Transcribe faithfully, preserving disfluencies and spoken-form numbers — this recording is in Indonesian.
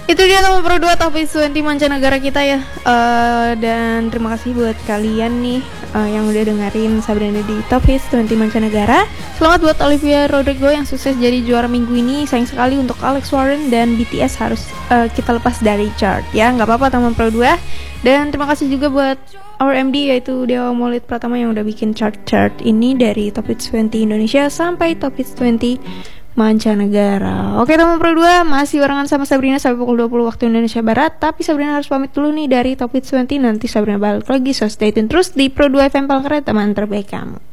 Itu dia nomor Pro dua Top Hits dua puluh mancanegara kita ya. Uh, dan terima kasih buat kalian nih uh, yang udah dengerin Sabrina di Top Hits dua puluh mancanegara. Selamat buat Olivia Rodrigo yang sukses jadi juara minggu ini. Sayang sekali untuk Alex Warren dan B T S harus uh, kita lepas dari chart ya. Nggak apa-apa nomor Pro dua. Dan terima kasih juga buat R M D yaitu Dewa Maulid Pratama yang udah bikin chart-chart ini dari Top Hits dua puluh Indonesia sampai Top Hits dua puluh mancanegara. Oke, nomor Pro dua masih barengan sama Sabrina sampai pukul dua puluh waktu Indonesia Barat. Tapi Sabrina harus pamit dulu nih dari Top Hits dua puluh. Nanti Sabrina balik lagi, so stay tune terus di Pro dua F M Palangkaraya, teman terbaik kamu.